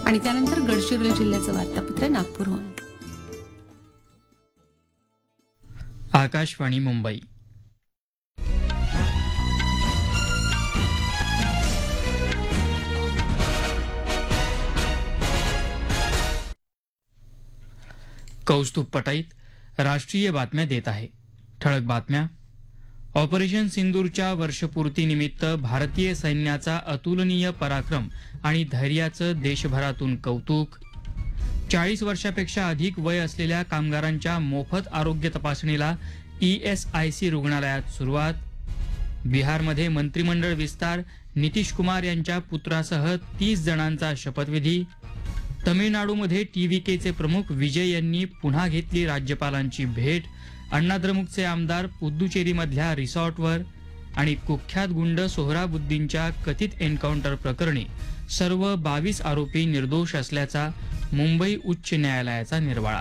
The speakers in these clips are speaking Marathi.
आणि त्यानंतर गडचिरोली जिल्ह्याचं वार्तापत्र नागपूरहून. आकाशवाणी मुंबई. कौस्तुभ पटाईत राष्ट्रीय बातम्या देत आहे. ठळक बातम्या. ऑपरेशन सिंदूरच्या वर्षपूर्तीनिमित्त भारतीय सैन्याचा अतुलनीय पराक्रम आणि धैर्याचं देशभरातून कौतुक. 40 वर्षापेक्षा अधिक वय असलेल्या कामगारांच्या मोफत आरोग्य तपासणीला ESIC रुग्णालयात सुरुवात. बिहारमध्ये मंत्रिमंडळ विस्तार, नितीश कुमार यांच्या पुत्रासह 30 जणांचा शपथविधी. तमिळनाडूमध्ये TVKचे प्रमुख विजय यांनी पुन्हा घेतली राज्यपालांची भेट. अण्णाद्रमुकचे आमदार पुद्दुचेरीमधल्या रिसॉर्टवर. आणि कुख्यात गुंड सोहराबुद्दीनच्या कथित एन्काउंटर प्रकरणी सर्व 22 आरोपी निर्दोष असल्याचा मुंबई उच्च न्यायालयाचा निर्वाळा.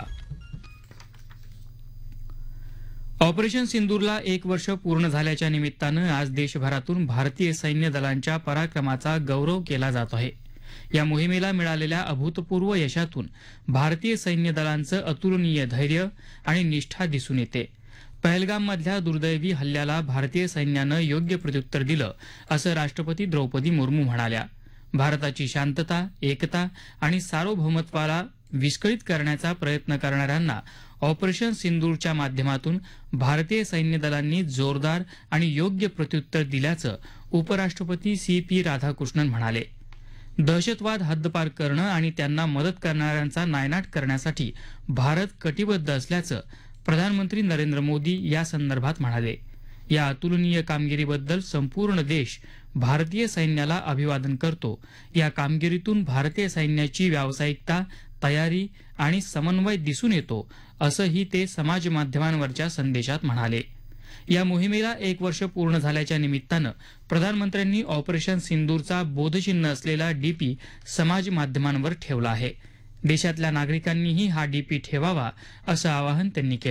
ऑपरेशन सिंदूरला 1 वर्ष पूर्ण झाल्याच्या निमित्तानं आज देशभरातून भारतीय सैन्य दलांच्या पराक्रमाचा गौरव केला जात आहे. या मोहिमेला मिळालेल्या अभूतपूर्व यशातून भारतीय सैन्य दलांचं अतुलनीय धैर्य आणि निष्ठा दिसून येते. पहलगाममधल्या दुर्दैवी हल्ल्याला भारतीय सैन्यानं योग्य प्रत्युत्तर दिलं असं राष्ट्रपती द्रौपदी मुर्मू म्हणाल्या. भारताची शांतता, एकता आणि सार्वभौमत्वाला विस्कळीत करण्याचा प्रयत्न करणाऱ्यांना ऑपरेशन सिंदूरच्या माध्यमातून भारतीय सैन्य दलांनी जोरदार आणि योग्य प्रत्युत्तर दिल्याचं उपराष्ट्रपती CP राधाकृष्णन म्हणाले. दहशतवाद हद्दपार करणं आणि त्यांना मदत करणाऱ्यांचा नायनाट करण्यासाठी भारत कटिबद्ध असल्याचं प्रधानमंत्री नरेंद्र मोदी या संदर्भात म्हणाले. या अतुलनीय कामगिरीबद्दल संपूर्ण देश भारतीय सैन्याला अभिवादन करतो. या कामगिरीतून भारतीय सैन्याची व्यावसायिकता, तयारी आणि समन्वय दिसून येतो असंही ते समाज माध्यमांवरच्या संदेशात म्हणाले. या मोहिमेला 1 वर्ष पूर्ण झाल्याच्या निमित्तानं प्रधानमंत्र्यांनी ऑपरेशन सिंदूरचा बोधचिन्ह असलेला DP समाज माध्यमांवर ठेवला आहे. देशातल्या नागरिकांनीही हा DP ठेवावा असं आवाहन त्यांनी केलं.